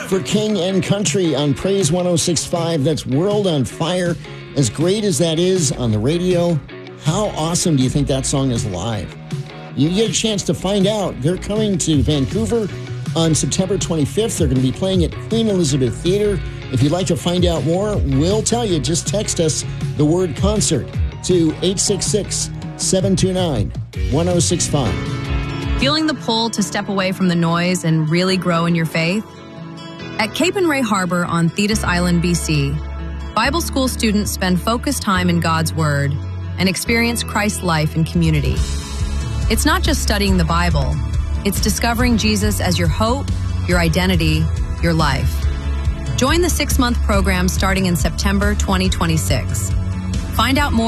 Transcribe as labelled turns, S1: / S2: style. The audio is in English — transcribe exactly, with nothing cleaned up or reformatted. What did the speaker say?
S1: for King and Country on Praise one oh six point five. That's World on Fire. As great as that is on the radio, how awesome do you think that song is live? You get a chance to find out. They're coming to Vancouver on September twenty-fifth. They're going to be playing at Queen Elizabeth Theatre. If you'd like to find out more, we'll tell you. Just text us the word concert to eight six six, seven two nine, one oh six five.
S2: Feeling the pull to step away from the noise and really grow in your faith? At Cape and Ray Harbor on Thetis Island, B C, Bible school students spend focused time in God's Word and experience Christ's life and community. It's not just studying the Bible, it's discovering Jesus as your hope, your identity, your life. Join the six-month program starting in September twenty twenty-six. Find out more